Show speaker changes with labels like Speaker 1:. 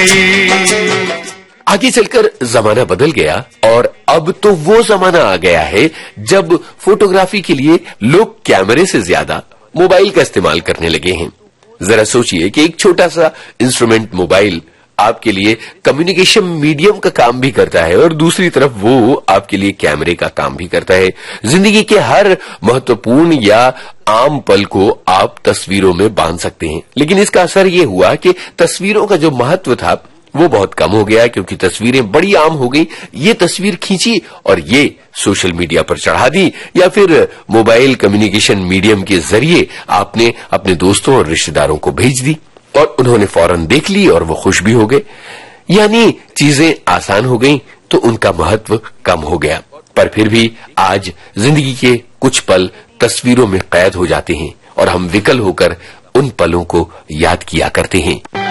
Speaker 1: आगे चलकर जमाना बदल गया और अब तो वो जमाना आ गया है जब फोटोग्राफी के लिए लोग कैमरे से ज्यादा मोबाइल का इस्तेमाल करने लगे हैं। जरा सोचिए कि एक छोटा सा इंस्ट्रूमेंट मोबाइल आपके लिए कम्युनिकेशन मीडियम का काम भी करता है और दूसरी तरफ वो आपके लिए कैमरे का काम भी करता है। जिंदगी के हर महत्वपूर्ण या आम पल को आप तस्वीरों में बांध सकते हैं, लेकिन इसका असर ये हुआ कि तस्वीरों का जो महत्व था वो बहुत कम हो गया, क्योंकि तस्वीरें बड़ी आम हो गई। ये तस्वीर खींची और ये सोशल मीडिया पर चढ़ा दी, या फिर मोबाइल कम्युनिकेशन मीडियम के जरिए आपने अपने दोस्तों और रिश्तेदारों को भेज दी और उन्होंने फौरन देख ली और वो खुश भी हो गए। यानी चीजें आसान हो गई तो उनका महत्व कम हो गया। पर फिर भी आज जिंदगी के कुछ पल तस्वीरों में कैद हो जाते हैं और हम विकल होकर उन पलों को याद किया करते हैं।